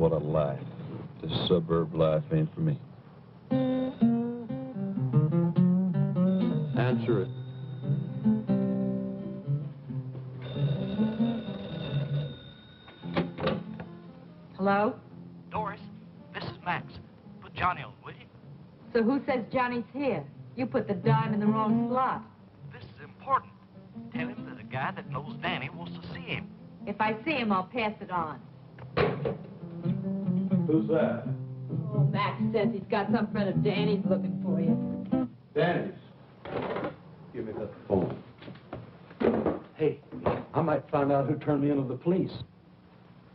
what a life. This suburb life ain't for me. Answer it. Hello? Doris, this is Max. Put Johnny on, will you? So who says Johnny's here? You put the dime in the wrong slot. This is important. Tell him that a guy that knows Danny wants to see him. If I see him, I'll pass it on. Who's that? Oh, Max says he's got some friend of Danny's looking for you. Danny's. Give me that phone. Hey, I might find out who turned me into the police.